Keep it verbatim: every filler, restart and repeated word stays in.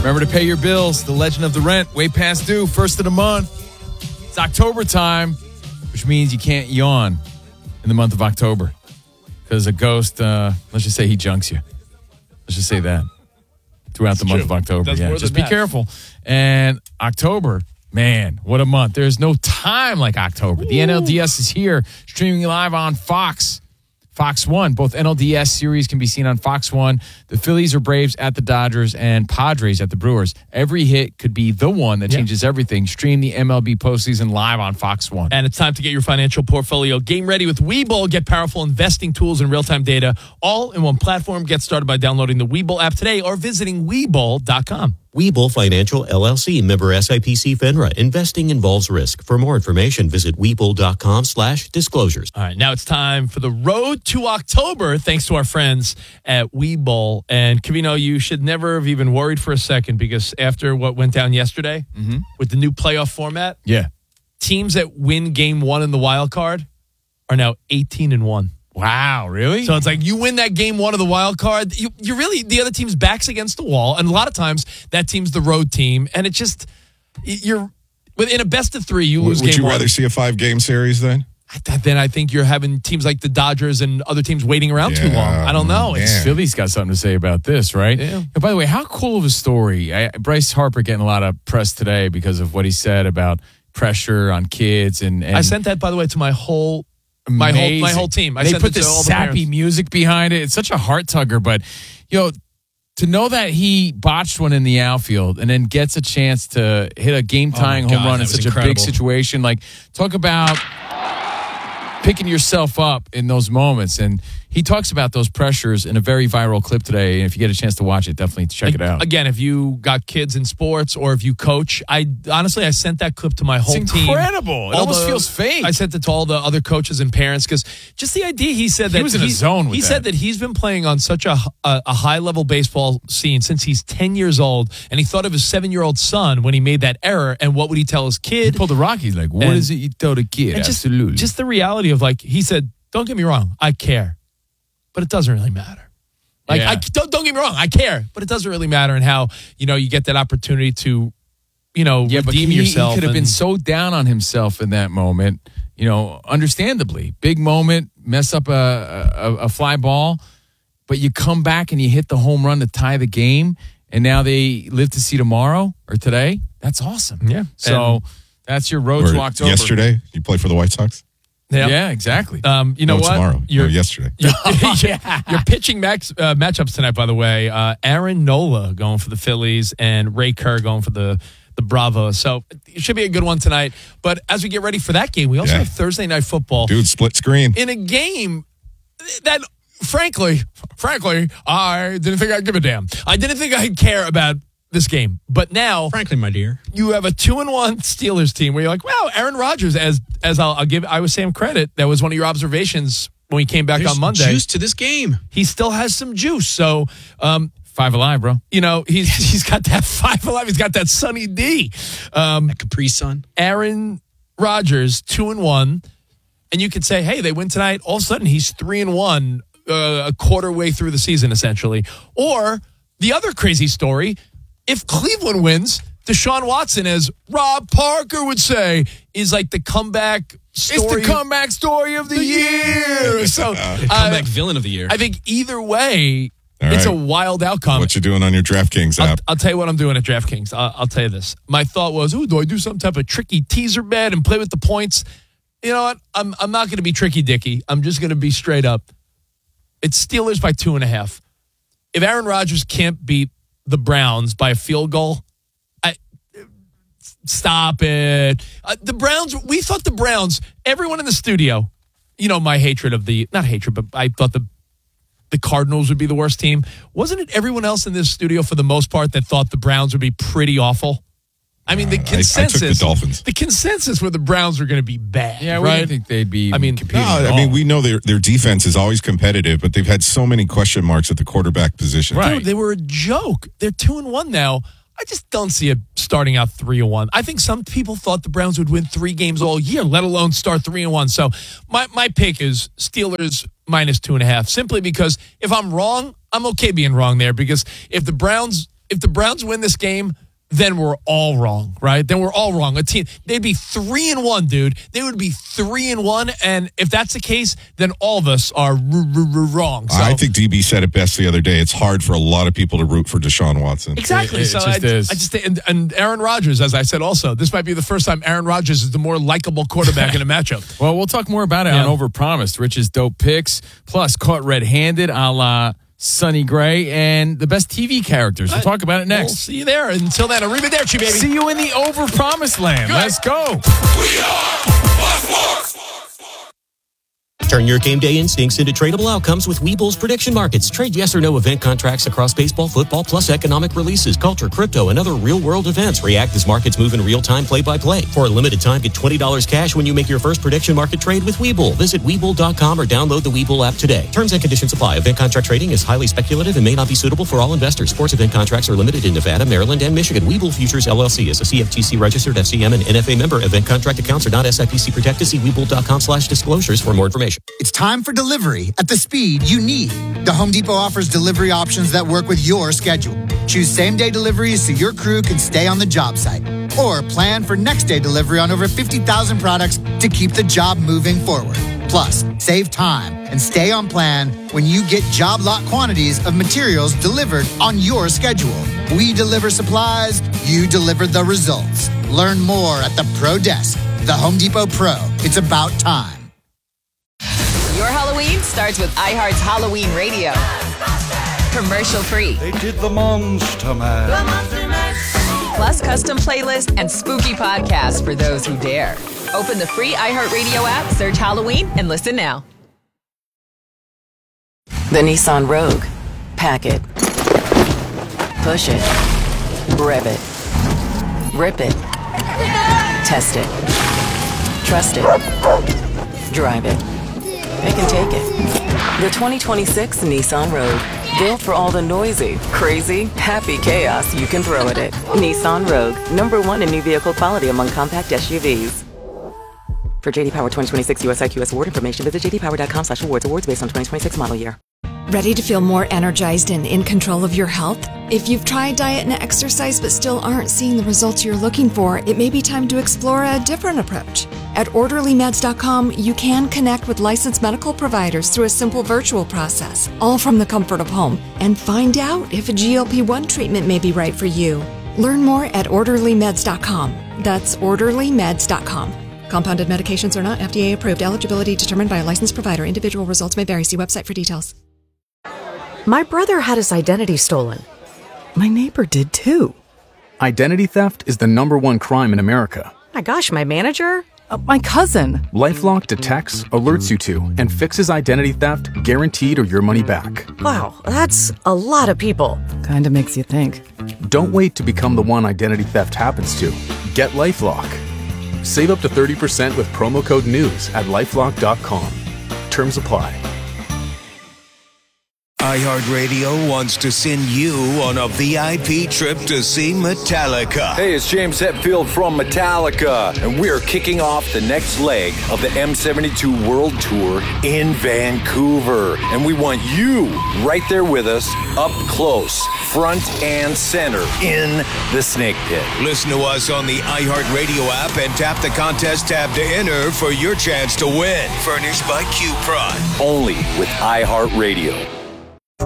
Remember to pay your bills. The Legend of the Rent, way past due, first of the month. It's October time, which means you can't yawn in the month of October because a ghost, uh, let's just say he junks you. Let's just say that throughout the month of October. Yeah, just be careful. And October, man, what a month. There's no time like October. The N L D S is here, streaming live on Fox. Fox one. Both N L D S series can be seen on Fox one. The Phillies or Braves at the Dodgers and Padres at the Brewers. Every hit could be the one that changes yeah. everything. Stream the M L B postseason live on Fox one. And it's time to get your financial portfolio game ready with Webull. Get powerful investing tools and real-time data all in one platform. Get started by downloading the Webull app today or visiting Webull dot com. Webull Financial, L L C, member S I P C FINRA. Investing involves risk. For more information, visit Webull dot com slash disclosures. All right, now it's time for the road to October, thanks to our friends at Webull. And, Covino, you should never have even worried for a second because after what went down yesterday mm-hmm. with the new playoff format, yeah, teams that win game one in the wild card are now eighteen and one. Wow, really? So it's like you win that game one of the wild card, you, you're really, the other team's back's against the wall. And a lot of times that team's the road team. And it just, you're, in a best of three, you lose Would game you one. rather see a five-game series then? Then I think you're having teams like the Dodgers and other teams waiting around yeah, too long. I don't know. It's man. Philly's got something to say about this, right? Yeah. And by the way, how cool of a story. I, Bryce Harper getting a lot of press today because of what he said about pressure on kids. And, and I sent that, by the way, to my whole My Amazing. whole my whole team. I they sent put it to this all the sappy parents. music behind it. It's such a heart tugger, but you know, to know that he botched one in the outfield and then gets a chance to hit a game tying Oh my home God, run that in was such incredible. a big situation. Like, talk about picking yourself up in those moments. And he talks about those pressures in a very viral clip today. And if you get a chance to watch it, definitely check it out. Again, if you got kids in sports or if you coach, I honestly, I sent that clip to my whole It's team. incredible. It All almost the- feels fake. I sent it to all the other coaches and parents because just the idea he said He that was in a zone with He that. said that he's been playing on such a, a, a high level baseball scene since he's ten years old, and he thought of his seven year old son when he made that error. And what would he tell his He kid? pulled the Rockies. Like, what And- is it you tell the kid? And just, Absolutely. just the reality of, like, he said, don't get me wrong, I care, but it doesn't really matter. Like, Yeah. I, don't, don't get me wrong, I care, but it doesn't really matter. And how, you know, you get that opportunity to, you know, Yeah, but redeem he, yourself. he could have been and- so down on himself in that moment, you know, understandably. Big moment, mess up a, a, a fly ball, but you come back and you hit the home run to tie the game, and now they live to see tomorrow or today. That's awesome. Yeah. So And- that's your road Or to October. yesterday, you played for the White Sox? Yeah. Yeah, exactly. Um, you know no, what? tomorrow. You're, no, yesterday. Your, your pitching max, uh, matchups tonight, by the way. Uh, Aaron Nola going for the Phillies and Ray Kerr going for the, the Bravos. So it should be a good one tonight. But as we get ready for that game, we also Yeah. have Thursday Night Football. Dude, split screen. In a game that, frankly, frankly, I didn't think I'd give a damn. I didn't think I'd care about this game. But now, Frankly, my dear, you have a two and one Steelers team where you're like, wow, Aaron Rodgers, as as I'll, I'll give Iowa Sam credit, that was one of your observations when we came back there's on Monday. juice to this game. He still has some juice. So, um, Five alive, bro. you know, he's he's got that five alive. He's got that Sunny D. Um, That Capri Sun. Aaron Rodgers, two and one, and you could say, hey, they win tonight. All of a sudden, he's three and one, uh, a quarter way through the season, essentially. Or the other crazy story: if Cleveland wins, Deshaun Watson, as Rob Parker would say, is like the comeback story. It's the comeback story of the year. So, The uh, comeback villain of the year. I think either way, All it's right. a wild outcome. What you doing on your DraftKings I'll, app? I'll tell you what I'm doing at DraftKings. I'll, I'll tell you this. My thought was, ooh, do I do some type of tricky teaser bet and play with the points? You know what? I'm I'm not going to be tricky dicky. I'm just going to be straight up. It's Steelers by two and a half. If Aaron Rodgers can't beat the Browns by a field goal, I stop it. Uh, the Browns, we thought the Browns, everyone in the studio, you know, my hatred of the, not hatred, but I thought the the Cardinals would be the worst team. Wasn't it everyone else in this studio for the most part that thought the Browns would be pretty awful? I mean, the Uh, I- I took consensus. the Dolphins. The consensus were the Browns were going to be bad. Yeah, we right? didn't think they'd be I mean, competing. No, at I all. mean, we know their their defense is always competitive, but they've had so many question marks at the quarterback position. Right. Dude, they were a joke. They're two and one now. I just don't see it starting out three and one. I think some people thought the Browns would win three games all year, let alone start three and one. So my my pick is Steelers minus two and a half, simply because if I'm wrong, I'm okay being wrong there. Because if the Browns, if the Browns win this game, then we're all wrong, right? Then we're all wrong. A team, they'd be three and one, dude. They would be three and one, and if that's the case, then all of us are r- r- r- wrong. So, I think D B said it best the other day. It's hard for a lot of people to root for Deshaun Watson. exactly. It- it so just I, is. I just and, and Aaron Rodgers, as I said, also this might be the first time Aaron Rodgers is the more likable quarterback in a matchup. Well, we'll talk more about it Yeah. on Overpromised. Rich's dope picks, plus caught red-handed a la Sonny Gray, and the best T V characters. We'll talk about it We'll next. see you there. Until then, arrivederci, baby. See you in the Overpromised land. Good. Let's go. Turn your game day instincts into tradable outcomes with Webull's prediction markets. Trade yes or no event contracts across baseball, football, plus economic releases, culture, crypto, and other real-world events. React as markets move in real time, play-by-play. For a limited time, get twenty dollars cash when you make your first prediction market trade with Webull. Visit Webull dot com or download the Webull app today. Terms and conditions apply. Event contract trading is highly speculative and may not be suitable for all investors. Sports event contracts are limited in Nevada, Maryland, and Michigan. Webull Futures, L L C is a C F T C-registered F C M and N F A member. Event contract accounts are not S I P C protected. See Webull dot com slash disclosures for more information. It's time for delivery at the speed you need. The Home Depot offers delivery options that work with your schedule. Choose same-day deliveries so your crew can stay on the job site. Or plan for next-day delivery on over fifty thousand products to keep the job moving forward. Plus, save time and stay on plan when you get job lot quantities of materials delivered on your schedule. We deliver supplies, you deliver the results. Learn more at the Pro Desk. The Home Depot Pro. It's about time. Your Halloween starts with iHeart's Halloween Radio. Commercial free. They did the Monster Man. Plus custom playlists and spooky podcasts for those who dare. Open the free iHeartRadio app, search Halloween, and listen now. The Nissan Rogue. Pack it. Push it. Rev it. Rip it. Test it. Trust it. Drive it. It can take it. The twenty twenty-six Nissan Rogue. Built for all the noisy, crazy, happy chaos you can throw at it. Nissan Rogue. Number one in new vehicle quality among compact S U Vs. For J D Power twenty twenty-six U S I Q S award information, visit j d power dot com slash awards. Awards based on twenty twenty-six model year. Ready to feel more energized and in control of your health? If you've tried diet and exercise but still aren't seeing the results you're looking for, it may be time to explore a different approach. At orderly meds dot com, you can connect with licensed medical providers through a simple virtual process, all from the comfort of home, and find out if a G L P one treatment may be right for you. Learn more at orderly meds dot com. That's orderly meds dot com. Compounded medications are not F D A approved. Eligibility determined by a licensed provider. Individual results may vary. See website for details. My brother had his identity stolen. My neighbor did too. Identity theft is the number one crime in America. My gosh, my manager? Uh, my cousin. LifeLock detects, alerts you to, and fixes identity theft guaranteed or your money back. Wow, that's a lot of people. Kinda makes you think. Don't wait to become the one identity theft happens to. Get LifeLock. Save up to thirty percent with promo code NEWS at lifelock dot com. Terms apply. iHeartRadio wants to send you on a V I P trip to see Metallica. Hey, it's James Hetfield from Metallica, and we're kicking off the next leg of the M seventy-two World Tour in Vancouver. And we want you right there with us, up close, front and center, in the Snake Pit. Listen to us on the iHeartRadio app and tap the contest tab to enter for your chance to win. Furnished by Q Prime. Only with iHeartRadio.